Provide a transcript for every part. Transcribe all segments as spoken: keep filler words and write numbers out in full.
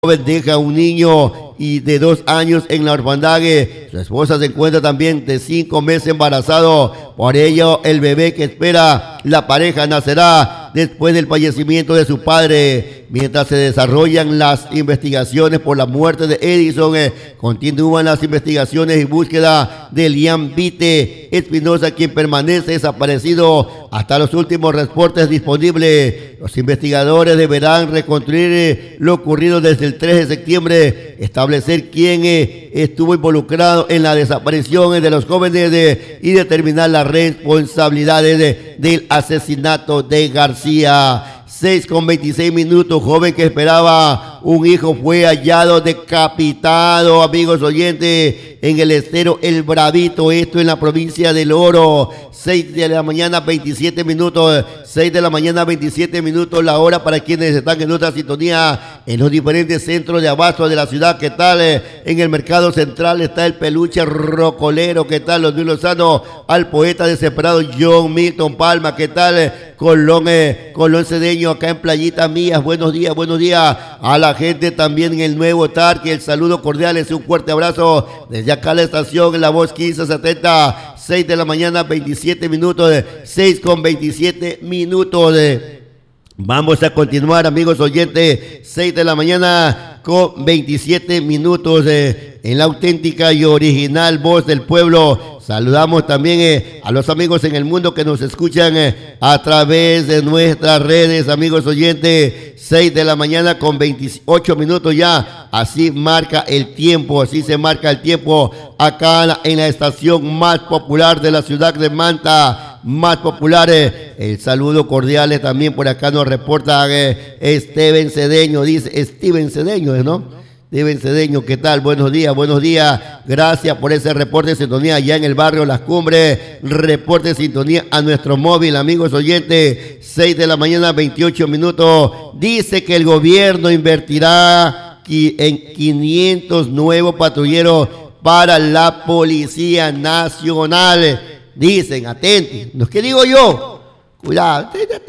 joven deja un niño y de dos años en la orfandad. Su esposa se encuentra también de cinco meses embarazado. Por ello, el bebé que espera la pareja nacerá después del fallecimiento de su padre. Mientras se desarrollan las investigaciones por la muerte de Edison, eh, continúan las investigaciones y búsqueda de Liam Vite Espinosa, quien permanece desaparecido hasta los últimos reportes disponibles. Los investigadores deberán reconstruir eh, lo ocurrido desde el tres de septiembre, establecer quién eh, estuvo involucrado en la desaparición eh, de los jóvenes de, y determinar las responsabilidades de, del asesinato de García. seis con veintiséis minutos, joven que esperaba un hijo fue hallado decapitado, amigos oyentes, en el estero El Bravito, esto en la provincia del Oro. seis de la mañana, veintisiete minutos, seis de la mañana, veintisiete minutos, la hora para quienes están en otra sintonía en los diferentes centros de abasto de la ciudad. ¿Qué tal? En el mercado central está el peluche rocolero. ¿Qué tal? Los Luis Lozano, al poeta desesperado John Milton Palma. ¿Qué tal? Colón, eh, Colón Cedeño, acá en Playita Mías. Buenos días, buenos días a la gente también en el Nuevo Tarque. El saludo cordial, es un fuerte abrazo desde acá la estación, en la voz quince setenta, seis de la mañana, veintisiete minutos, seis con veintisiete minutos. Vamos a continuar, amigos oyentes, seis de la mañana con veintisiete minutos eh, en la auténtica y original voz del pueblo. Saludamos también eh, a los amigos en el mundo que nos escuchan eh, a través de nuestras redes, amigos oyentes. Seis de la mañana con veintiocho minutos ya, así marca el tiempo, así se marca el tiempo acá en la, en la estación más popular de la ciudad de Manta, más popular. Eh, el saludo cordial eh, también por acá nos reporta eh, Steven Cedeño, dice Steven Cedeño, ¿no? Steven Cedeño, ¿qué tal? Buenos días, buenos días. Gracias por ese reporte de sintonía allá en el barrio Las Cumbres. Reporte de sintonía a nuestro móvil, amigos oyentes. seis de la mañana, veintiocho minutos. Dice que el gobierno invertirá en quinientos nuevos patrulleros para la Policía Nacional. Dicen, atentos. ¿Qué digo yo? Cuidado.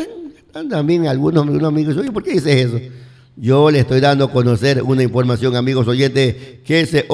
También algunos, algunos amigos, oye, ¿por qué dices eso? Yo le estoy dando a conocer una información, amigos oyentes, que se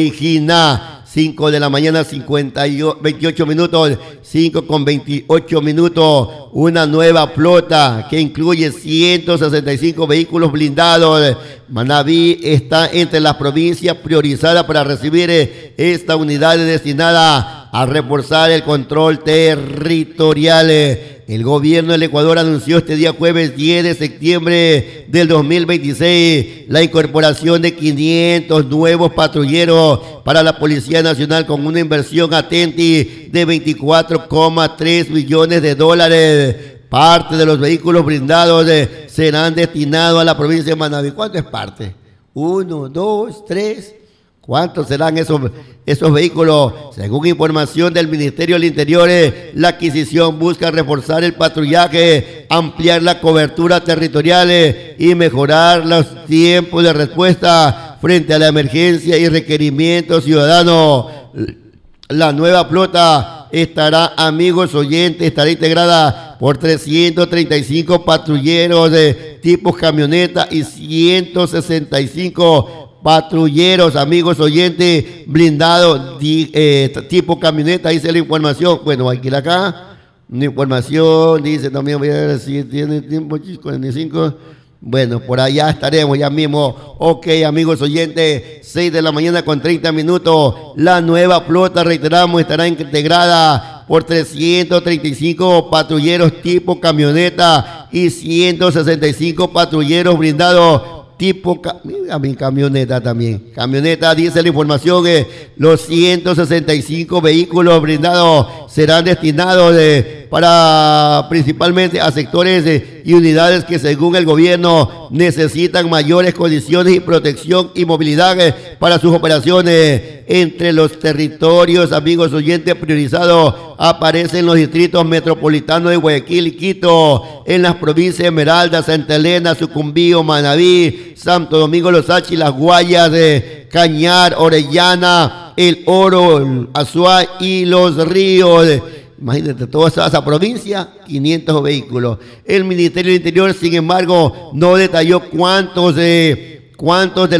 origina. cinco de la mañana, cincuenta y veintiocho minutos, cinco con veintiocho minutos, una nueva flota que incluye ciento sesenta y cinco vehículos blindados. Manabí está entre las provincias priorizadas para recibir esta unidad destinada a reforzar el control territorial. El gobierno del Ecuador anunció este día jueves diez de septiembre del dos mil veintiséis la incorporación de quinientos nuevos patrulleros para la Policía Nacional con una inversión atenti de veinticuatro coma tres millones de dólares. Parte de los vehículos blindados eh, serán destinados a la provincia de Manabí. ¿Cuánto es parte? Uno, dos, tres. ¿Cuántos serán esos, esos vehículos? Según información del Ministerio del Interior, eh, la adquisición busca reforzar el patrullaje, ampliar la cobertura territorial eh, y mejorar los tiempos de respuesta frente a la emergencia y requerimientos ciudadanos. La nueva flota estará, amigos oyentes, estará integrada por trescientos treinta y cinco patrulleros de tipos camioneta y ciento sesenta y cinco patrulleros, amigos oyentes, blindados eh, tipo camioneta. Dice la información. Bueno, aquí acá una información, dice también, voy a ver si tiene tiempo, cuarenta y cinco. Bueno, por allá estaremos ya mismo. Ok, amigos oyentes, seis de la mañana con treinta minutos. La nueva flota, reiteramos, estará integrada por trescientos treinta y cinco patrulleros tipo camioneta y ciento sesenta y cinco patrulleros blindados tipo, mira mi camioneta también, camioneta. Dice la información que eh, los ciento sesenta y cinco vehículos blindados serán destinados eh, para principalmente a sectores eh, y unidades que según el gobierno necesitan mayores condiciones y protección y movilidad eh, para sus operaciones. Entre los territorios, amigos oyentes, priorizados aparecen los distritos metropolitanos de Guayaquil y Quito, en las provincias de Esmeralda, Santa Elena, Sucumbío, Manabí, Santo Domingo, Los Hachi, Las Guayas, de Cañar, Orellana, El Oro, Azuay y Los Ríos. Imagínate, toda esa provincia, quinientos vehículos. El Ministerio del Interior, sin embargo, no detalló cuántos eh, ¿Cuántos de